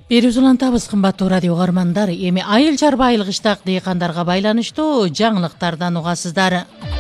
Берүүс улантабыз кымбаттуу радио угармандар. Эми айыл чарба айылгычтак дыйкандарга байланыштуу жаңылыктардан угасыздар.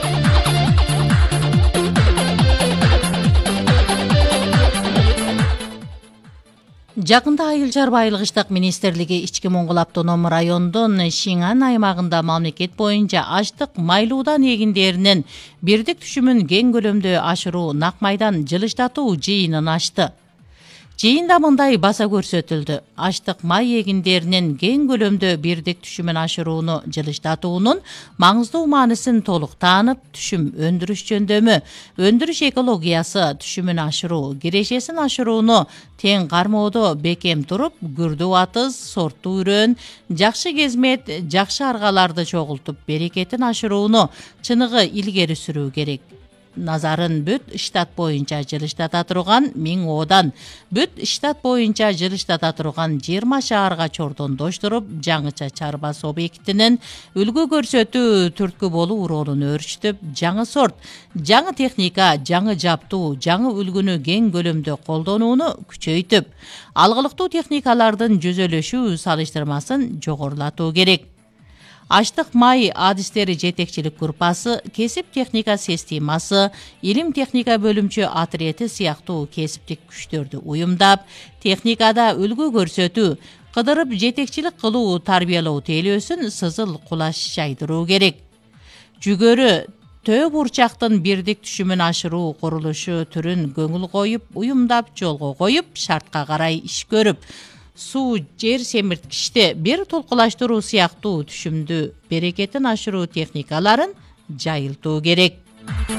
Жакында айыл чарба айылгычтак министрлиги Ички Моңгол автоному райондун Шиңан аймагында мамлекет боюнча аштык майлуудан эгиндеринин бирдик түшүмүн кең көлөмдө ашыруу нак майдан жылыштатуу жыйынын ачты. Жыйында мындай баса көрсөтүлдү. Аштык май эгиндеринин кең көлөмдө бирдик түшүмүн ашырууну жылыштатуунун маңыздуу мааниsin толук таанып, түшүм өндүрүш жөндөмү, өндүрүш экологиясы, түшүмүн ашыруу, кирешесин ашырууну тең кармоодо бекем туруп, күрдүү атыз, сорттуу үрөн, жакшы кезмет, жакшы аргаларды чогултуп, берекетин ашырууну чыныгы илгери сүрүү керек. Назарын бүт штат боюнча жылыштата турган 1000 оодан, бүт штат боюнча жылыштата турган 20 шаарга чордондоштуруп, жаңыча чарбасы объектинин үлгү көрсөтүү түрткү болуу ролун өөрчүтүп, жаңы сорт, жаңы техника, жаңы жаптуу, жаңы үлгүнү кең көлөмдө колдонууну күчөйтүп, алгылыктуу техникалардын жүзөлөшүү салыштырмасын жогорулатуу керек. Аштык май адистери жетекчилик группасы, кесип техника системасы, илим техника бөлүмчө отрети сыяктуу кесиптик күчтөрдү уюмдап, техникада үлгү көрсөтүү, кыдырып жетекчилик кылуу, тарбиялоо тейлөөсүн сызыл кулаш жайдыруу керек. Жүгөрү төө бурчактын бирдик түшүмүн ашыруу курулушу түрүн көңүл коюп, уюмдап, жолго коюп, шартка карай иш көрүп, суу, жер семирткичти бир толкулаштыруу сыяктуу түшүмдү берекетин ашыруу техникаларын жайылтуу керек.